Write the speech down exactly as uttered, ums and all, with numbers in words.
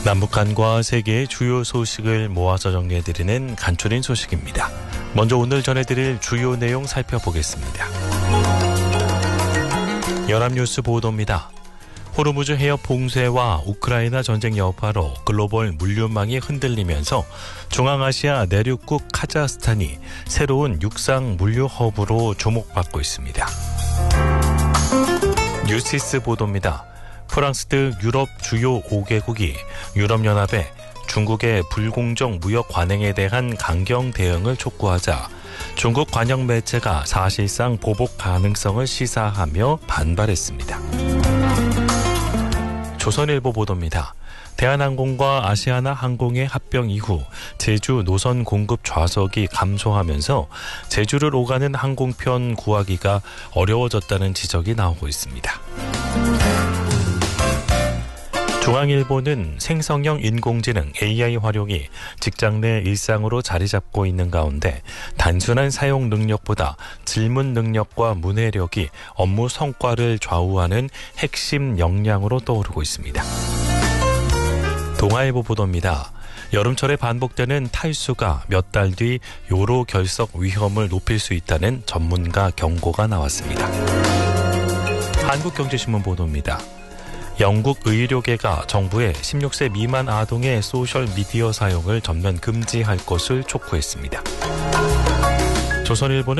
남북한과 세계의 주요 소식을 모아서 정리해드리는 간추린 소식입니다. 먼저 오늘 전해드릴 주요 내용 살펴보겠습니다. 연합뉴스 보도입니다. 호르무즈 해협 봉쇄와 우크라이나 전쟁 여파로 글로벌 물류망이 흔들리면서 중앙아시아 내륙국 카자흐스탄이 새로운 육상 물류 허브로 주목받고 있습니다. 뉴시스 보도입니다. 프랑스 등 유럽 주요 오 개국이 유럽연합에 중국의 불공정 무역 관행에 대한 강경 대응을 촉구하자 중국 관영 매체가 사실상 보복 가능성을 시사하며 반발했습니다. 조선일보 보도입니다. 대한항공과 아시아나 항공의 합병 이후 제주 노선 공급 좌석이 감소하면서 제주를 오가는 항공편 구하기가 어려워졌다는 지적이 나오고 있습니다. 중앙일보는 생성형 인공지능 에이아이 활용이 직장 내 일상으로 자리 잡고 있는 가운데 단순한 사용 능력보다 질문 능력과 문해력이 업무 성과를 좌우하는 핵심 역량으로 떠오르고 있습니다. 동아일보 보도입니다. 여름철에 반복되는 탈수가 몇 달 뒤 요로 결석 위험을 높일 수 있다는 전문가 경고가 나왔습니다. 한국경제신문 보도입니다. 영국 의료계가 정부에 십육 세 미만 아동의 소셜미디어 사용을 전면 금지할 것을 촉구했습니다. 조선일보는